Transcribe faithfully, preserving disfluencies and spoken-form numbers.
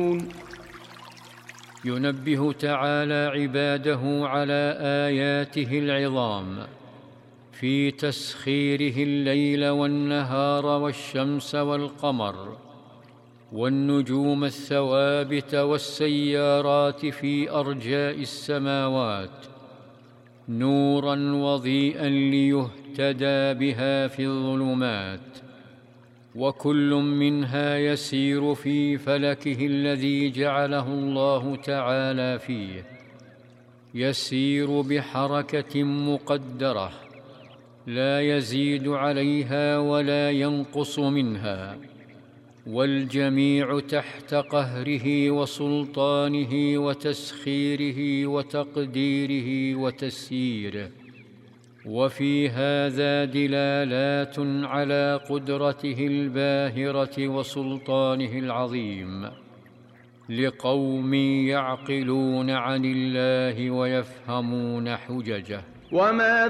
ينبه تعالى عباده على آياته العظام في تسخيره الليل والنهار والشمس والقمر والنجوم الثوابت والسيارات في أرجاء السماوات نوراً وضيئاً ليهتدى بها في الظلمات، وكل منها يسير في فلكه الذي جعله الله تعالى فيه، يسير بحركة مقدرة لا يزيد عليها ولا ينقص منها، والجميع تحت قهره وسلطانه وتسخيره وتقديره وتسييره. وفي هذا دلالات على قدرته الباهرة وسلطانه العظيم لقوم يعقلون عن الله ويفهمون حججه. وما